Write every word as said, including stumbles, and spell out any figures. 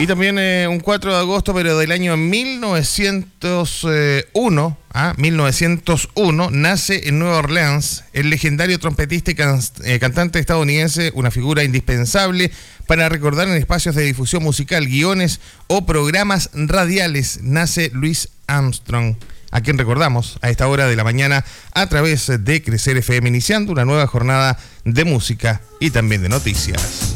Y también eh, un cuatro de agosto, pero del año mil novecientos uno, ¿ah? mil novecientos uno, nace en Nueva Orleans el legendario trompetista y can eh, cantante estadounidense, una figura indispensable para recordar en espacios de difusión musical, guiones o programas radiales. Nace Louis Armstrong, a quien recordamos a esta hora de la mañana a través de Crecer F M, iniciando una nueva jornada de música y también de noticias.